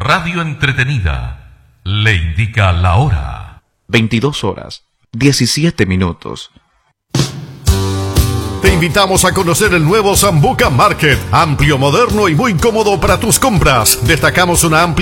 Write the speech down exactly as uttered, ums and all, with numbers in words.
radio entretenida le indica la hora. veintidós horas, diecisiete minutos. Te invitamos a conocer el nuevo Sambuca Market, amplio, moderno y muy cómodo para tus compras. Destacamos una amplia